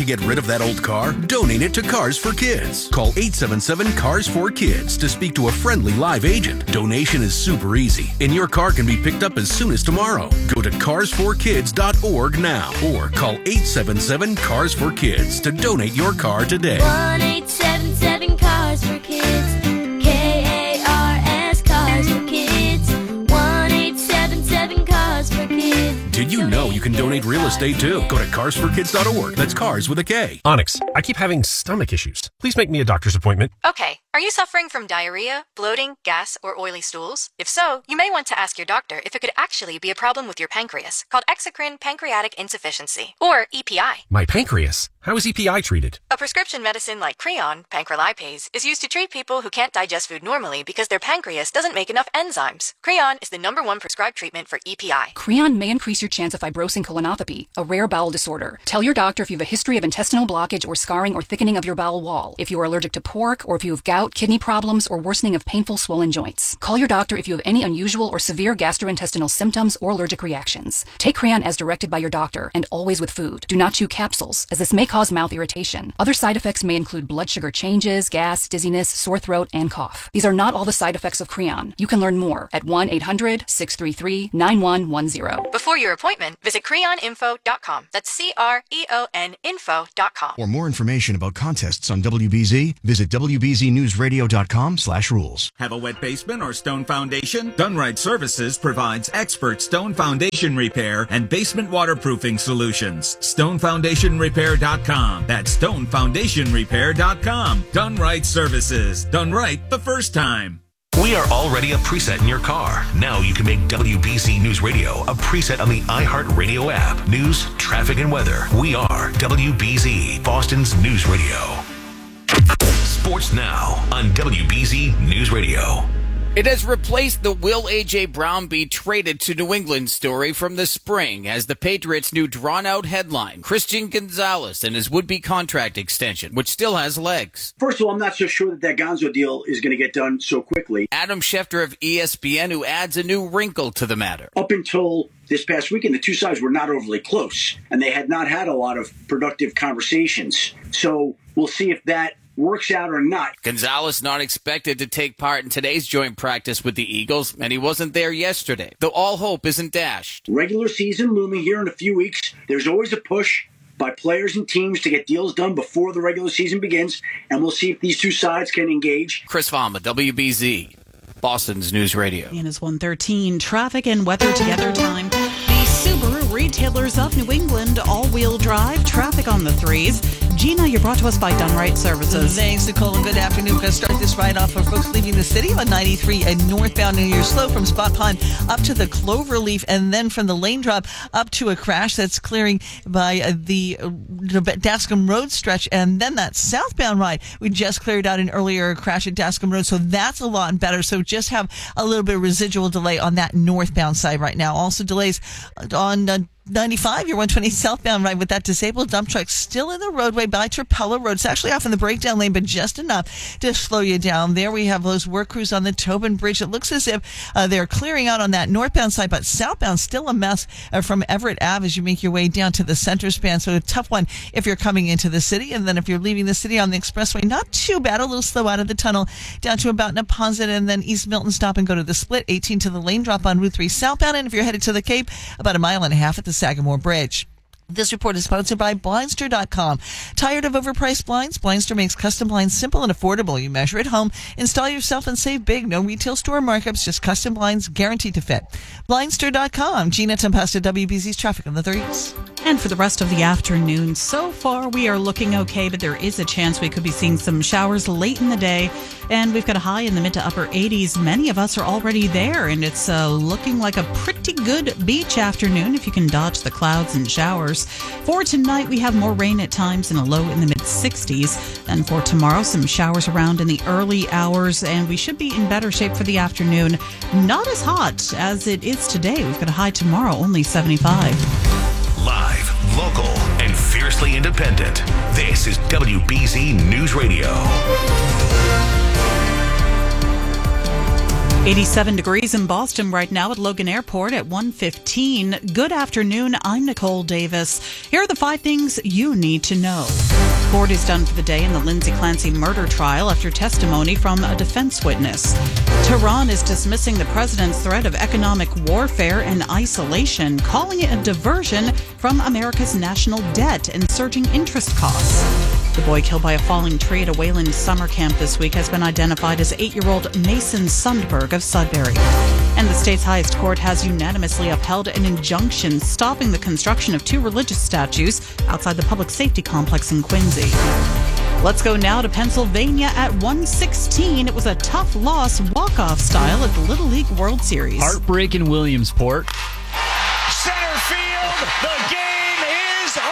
get rid of that old car? Donate it to Cars for Kids. Call 877-CARS4KIDS to speak to a friendly live agent. Donation is super easy, and your car can be picked up as soon as tomorrow. Go to carsforkids.org now or call 877-CARS4KIDS to donate your car today. 1-877-CARS4KIDS. KARS Cars for Kids. 1-877-CARS4KIDS. Did you know you can donate real estate too? Go to carsforkids.org. That's cars with a K. Onyx, I keep having stomach issues. Please make me a doctor's appointment. Okay, are you suffering from diarrhea, bloating, gas, or oily stools? If so, you may want to ask your doctor if it could actually be a problem with your pancreas, called exocrine pancreatic insufficiency, or EPI. My pancreas? How is EPI treated? A prescription medicine like Creon, pancrelipase, is used to treat people who can't digest food normally because their pancreas doesn't make enough enzymes. Creon is the #1 prescribed treatment for EPI. Creon may increase your chance of fibrosing colonopathy, a rare bowel disorder. Tell your doctor if you have a history of intestinal blockage or scarring or thickening of your bowel wall, if you are allergic to pork, or if you have gout, kidney problems, or worsening of painful swollen joints. Call your doctor if you have any unusual or severe gastrointestinal symptoms or allergic reactions. Take Creon as directed by your doctor and always with food. Do not chew capsules, as this may cause mouth irritation. Other side effects may include blood sugar changes, gas, dizziness, sore throat, and cough. These are not all the side effects of Creon. You can learn more at 1-800-633-9110. Before your appointment, visit creoninfo.com. That's CREON info.com. For more information about contests on WBZ, visit WBZNewsRadio.com/rules. Have a wet basement or stone foundation? Dunright Services provides expert stone foundation repair and basement waterproofing solutions. StoneFoundationRepair.com. That's StoneFoundationRepair.com. Dunright Services. Done right the first time. We are already a preset in your car. Now you can make WBZ News Radio a preset on the iHeartRadio app. News, traffic, and weather. We are WBZ, Boston's News Radio. Sports now on WBZ News Radio. It has replaced the Will A.J. Brown be traded to New England story from the spring as the Patriots' new drawn-out headline, Christian Gonzalez and his would-be contract extension, which still has legs. First of all, I'm not so sure that Gonzo deal is going to get done so quickly. Adam Schefter of ESPN, who adds a new wrinkle to the matter. Up until this past weekend, the two sides were not overly close, and they had not had a lot of productive conversations. So we'll see if that works out or not. Gonzalez not expected to take part in today's joint practice with the Eagles, and he wasn't there yesterday, though all hope isn't dashed. Regular season looming here in a few weeks. There's always a push by players and teams to get deals done before the regular season begins, and we'll see if these two sides can engage. Chris Fama, WBZ, Boston's News Radio. And it's 1:13, traffic and weather together time. The Subaru Retailers of New England, all-wheel drive, traffic on the threes. Gina, you're brought to us by Dunright Services. Thanks, Nicole, and good afternoon. We're going to start this right off for folks leaving the city on 93 and northbound, and you're slow from Spot Pond up to the Cloverleaf, and then from the lane drop up to a crash that's clearing by the Dascom Road stretch, and then that southbound ride. We just cleared out an earlier crash at Dascom Road, so that's a lot better. So just have a little bit of residual delay on that northbound side right now. Also delays on 95, your 120 southbound ride with that disabled dump truck still in the roadway by Trapella Road. It's actually off in the breakdown lane, but just enough to slow you down. There we have those work crews on the Tobin Bridge. It looks as if they're clearing out on that northbound side, but southbound still a mess from Everett Ave as you make your way down to the center span. So a tough one if you're coming into the city. And then if you're leaving the city on the expressway, not too bad. A little slow out of the tunnel down to about Neponset, and then East Milton stop and go to the split. 18 to the lane drop on Route 3 southbound. And if you're headed to the Cape, about a mile and a half at the Sagamore Bridge. This report is sponsored by Blindster.com. Tired of overpriced blinds? Blindster makes custom blinds simple and affordable. You measure at home, install yourself, and save big. No retail store markups, just custom blinds guaranteed to fit. Blindster.com. Gina Tempesta, WBZ's traffic on the 30s. And for the rest of the afternoon, so far we are looking okay, but there is a chance we could be seeing some showers late in the day. And we've got a high in the mid to upper 80s. Many of us are already there, and it's looking like a pretty good beach afternoon if you can dodge the clouds and showers. For tonight, we have more rain at times and a low in the mid 60s. And for tomorrow, some showers around in the early hours, and we should be in better shape for the afternoon. Not as hot as it is today. We've got a high tomorrow, only 75. Live, local, and fiercely independent. This is WBZ News Radio. 87 degrees in Boston right now at Logan Airport at 1:15. Good afternoon. I'm Nicole Davis. Here are the 5 things you need to know. Court is done for the day in the Lindsay Clancy murder trial after testimony from a defense witness. Tehran is dismissing the president's threat of economic warfare and isolation, calling it a diversion from America's national debt and surging interest costs. The boy killed by a falling tree at a Wayland summer camp this week has been identified as 8-year-old Mason Sundberg of Sudbury. And the state's highest court has unanimously upheld an injunction stopping the construction of 2 religious statues outside the public safety complex in Quincy. Let's go now to Pennsylvania at 1:16. It was a tough loss, walk-off style at the Little League World Series. Heartbreak in Williamsport. Center field, the game is over!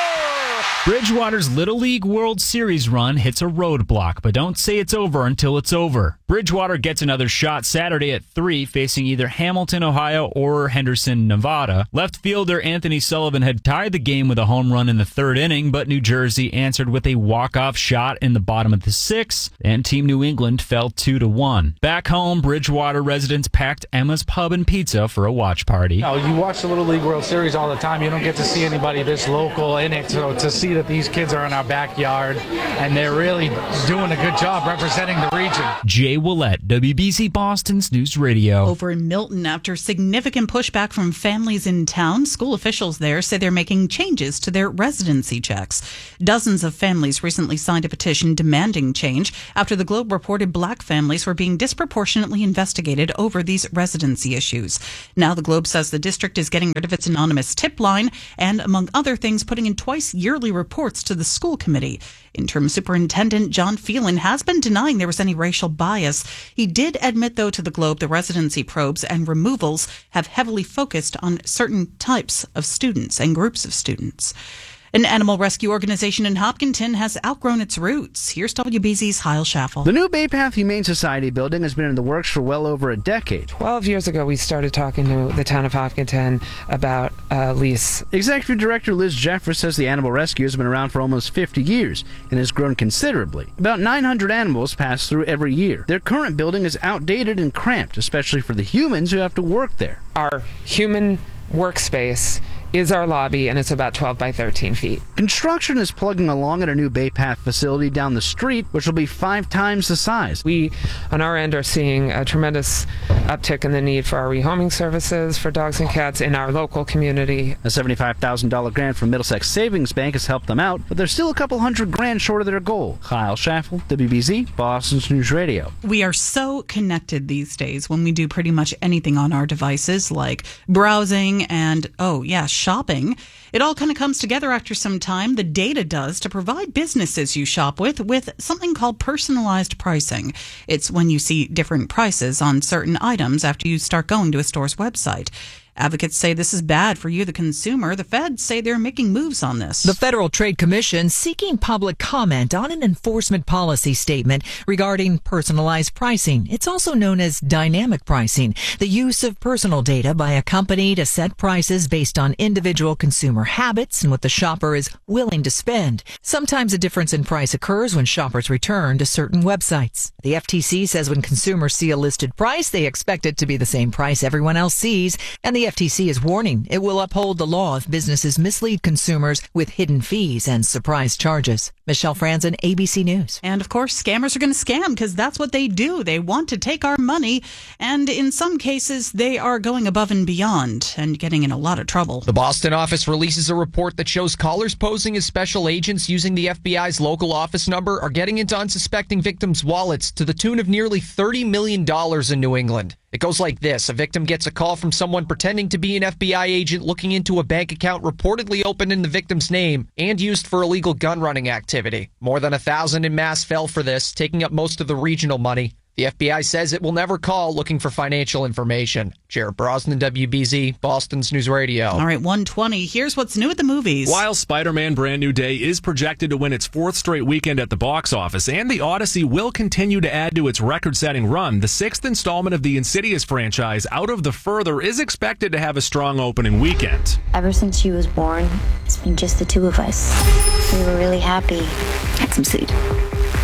Bridgewater's Little League World Series run hits a roadblock, but don't say it's over until it's over. Bridgewater gets another shot Saturday at 3, facing either Hamilton, Ohio, or Henderson, Nevada. Left fielder Anthony Sullivan had tied the game with a home run in the 3rd inning, but New Jersey answered with a walk-off shot in the bottom of the 6th, and Team New England fell 2-1. Back home, Bridgewater residents packed Emma's Pub and Pizza for a watch party. You watch the Little League World Series all the time. You don't get to see anybody this local in it, so to see that these kids are in our backyard, and they're really doing a good job representing the region. Jay Willett, WBZ Boston's News Radio. Over in Milton, after significant pushback from families in town, school officials there say they're making changes to their residency checks. Dozens of families recently signed a petition demanding change after the Globe reported black families were being disproportionately investigated over these residency issues. Now the Globe says the district is getting rid of its anonymous tip line and, among other things, putting in twice yearly reports to the school committee. Interim Superintendent John Phelan has been denying there was any racial bias. He did admit, though, to the Globe the residency probes and removals have heavily focused on certain types of students and groups of students. An animal rescue organization in Hopkinton has outgrown its roots. Here's WBZ's Heil Schaffel. The new Bay Path Humane Society building has been in the works for well over a decade. 12 years ago, we started talking to the town of Hopkinton about a lease. Executive Director Liz Jeffers says the animal rescue has been around for almost 50 years and has grown considerably. About 900 animals pass through every year. Their current building is outdated and cramped, especially for the humans who have to work there. Our human workspace is our lobby, and it's about 12 by 13 feet. Construction is plugging along at a new Bay Path facility down the street, which will be 5 times the size. We, on our end, are seeing a tremendous uptick in the need for our rehoming services for dogs and cats in our local community. A $75,000 grant from Middlesex Savings Bank has helped them out, but they're still a couple $100,000 short of their goal. Kyle Schaffel, WBZ, Boston's News Radio. We are so connected these days when we do pretty much anything on our devices, like browsing and, shopping. It all kind of comes together after some time. The data does to provide businesses you shop with something called personalized pricing. It's when you see different prices on certain items after you start going to a store's website. Advocates say this is bad for you, the consumer. The feds say they're making moves on this. The Federal Trade Commission seeking public comment on an enforcement policy statement regarding personalized pricing. It's also known as dynamic pricing, the use of personal data by a company to set prices based on individual consumer habits and what the shopper is willing to spend. Sometimes a difference in price occurs when shoppers return to certain websites. The FTC says when consumers see a listed price, they expect it to be the same price everyone else sees, and the FTC is warning it will uphold the law if businesses mislead consumers with hidden fees and surprise charges. Michelle Franzen, ABC News. And of course, scammers are going to scam because that's what they do. They want to take our money, and in some cases, they are going above and beyond and getting in a lot of trouble. The Boston office releases a report that shows callers posing as special agents using the FBI's local office number are getting into unsuspecting victims' wallets to the tune of nearly $30 million in New England. It goes like this. A victim gets a call from someone pretending to be an FBI agent looking into a bank account reportedly opened in the victim's name and used for illegal gun running activity. More than 1,000 en masse fell for this, taking up most of the regional money. The FBI says it will never call looking for financial information. Jared Brosnan, WBZ, Boston's News Radio. All right, 1:20. Here's what's new at the movies. While Spider-Man Brand New Day is projected to win its 4th straight weekend at the box office, and The Odyssey will continue to add to its record-setting run, the 6th installment of the Insidious franchise, Out of the Further, is expected to have a strong opening weekend. Ever since she was born, it's been just the two of us. We were really happy. Had some seed.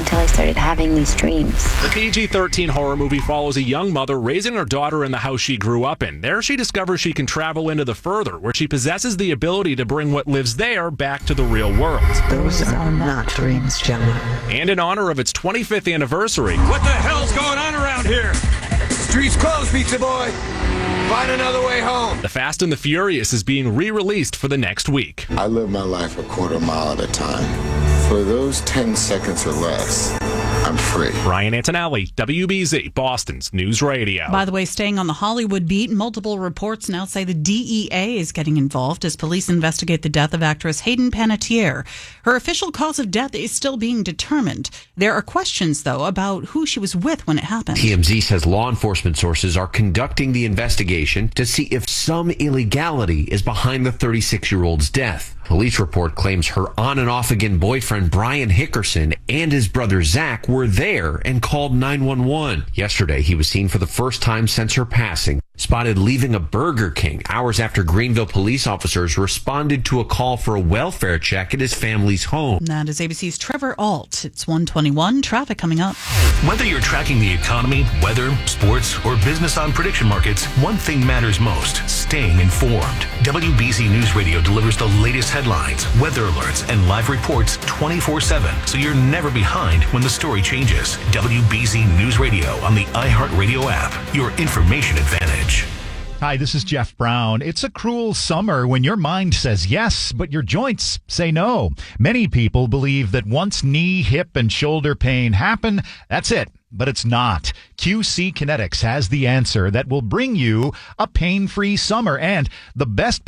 until I started having these dreams. The PG-13 horror movie follows a young mother raising her daughter in the house she grew up in. There she discovers she can travel into the further, where she possesses the ability to bring what lives there back to the real world. Those are not dreams, Gemma. And in honor of its 25th anniversary... What the hell's going on around here? Streets closed, pizza boy. Find another way home. The Fast and the Furious is being re-released for the next week. I live my life a quarter mile at a time. For those 10 seconds or less, I'm free. Brian Antonelli, WBZ, Boston's News Radio. By the way, staying on the Hollywood beat, multiple reports now say the DEA is getting involved as police investigate the death of actress Hayden Panettiere. Her official cause of death is still being determined. There are questions, though, about who she was with when it happened. TMZ says law enforcement sources are conducting the investigation to see if some illegality is behind the 36-year-old's death. Police report claims her on and off again boyfriend Brian Hickerson and his brother Zach were there and called 911. Yesterday, he was seen for the first time since her passing, spotted leaving a Burger King hours after Greenville police officers responded to a call for a welfare check at his family's home. That is ABC's Trevor Alt. It's 1:21. Traffic coming up. Whether you're tracking the economy, weather, sports, or business on prediction markets, one thing matters most: staying informed. WBZ News Radio delivers the latest headlines, weather alerts, and live reports 24/7, so you're never behind when the story changes. WBZ News Radio on the iHeartRadio app, your information advantage. Hi, this is Jeff Brown. It's a cruel summer when your mind says yes, but your joints say no. Many people believe that once knee, hip, and shoulder pain happen, that's it. But it's not. QC Kinetics has the answer that will bring you a pain-free summer. And the best